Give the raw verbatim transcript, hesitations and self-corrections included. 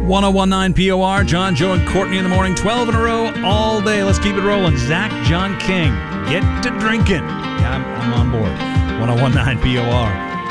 ten nineteen P O R, John, Joe, and Courtney in the morning, twelve in a row, all day. Let's keep it rolling. Zach, John King, get to drinking. Yeah, I'm, I'm on board. ten nineteen P O R.